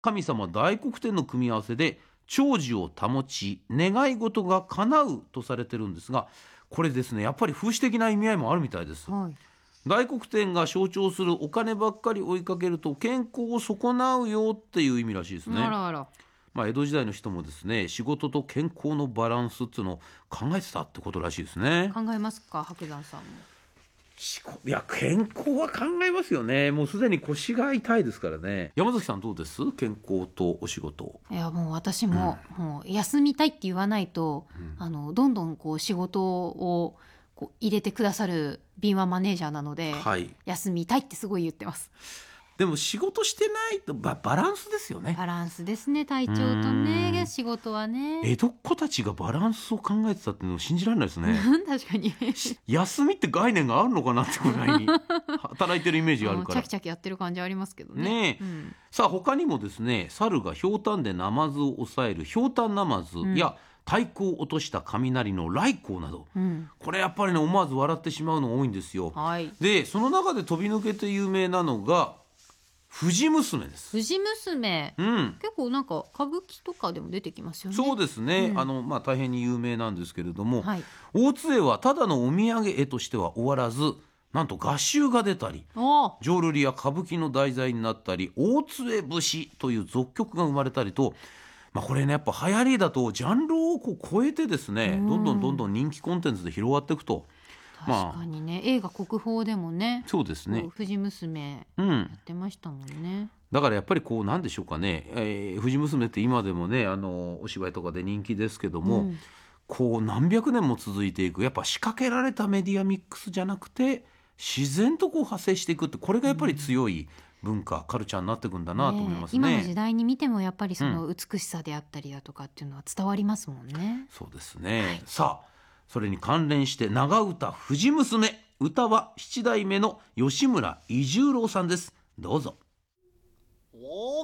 神様大黒天の組み合わせで長寿を保ち願い事が叶うとされてるんですが、これですねやっぱり風刺的な意味合いもあるみたいです。 はい。 大黒天が象徴するお金ばっかり追いかけると健康を損なうよっていう意味らしいですね。 あらあら。 江戸時代の人もですね仕事と健康のバランスっていうのを考えてたってことらしいですね。 考えますか、白山さんも。 いや健康は考えますよね。もうすでに腰が痛いですからね。山崎さんどうです？健康とお仕事。 いやもう私も、もう休みたいって言わないと、どんどんこう仕事をこう入れてくださる敏腕マネージャーなので、 はい。 休みたいってすごい言ってます。 でも仕事してないとバランスですよね。 バランスですね、体調とね仕事はね。 江戸っ子たちがバランスを考えてたっていうの信じられないですね。 確かに休みって概念があるのかなってぐらいに働いてるイメージがあるからチャキチャキやってる感じありますけどね。 ねえ、さあ他にもですね猿がひょうたんでナマズを抑えるひょうたんナマズや、太鼓を落とした雷の雷光など、これやっぱりね思わず笑ってしまうの多いんですよ。 はい。 でその中で飛び抜けて有名なのが藤娘です。 藤娘、結構なんか歌舞伎とかでも出てきますよね。 そうですね、大変に有名なんですけれども、 はい。 大津絵はただのお土産絵としては終わらず、なんと画集が出たり浄瑠璃や歌舞伎の題材になったり大津絵節という俗曲が生まれたりと、これねやっぱ流行りだとジャンルをこう超えてですね、どんどん人気コンテンツで広がっていくと。 確かにね、映画国宝でもね、 そうですね、 藤娘やってましたもんね。 だからやっぱりこうなんでしょうかね、藤娘って今でもねお芝居とかで人気ですけども、こう何百年も続いていくやっぱ仕掛けられたメディアミックスじゃなくて自然とこう派生していくって、これがやっぱり強い文化、カルチャーになっていくんだなと思いますね。 今の時代に見てもやっぱりその美しさであったりだとかっていうのは伝わりますもんね。 そうですね、さあそれに関連して長唄藤娘、歌は7代目の吉村伊十郎さんです。どうぞ。